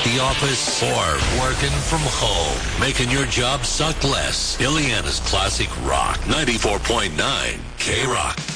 the office, or working from home. Making your job suck less. Ileana's Classic Rock. 94.9 K-Rock.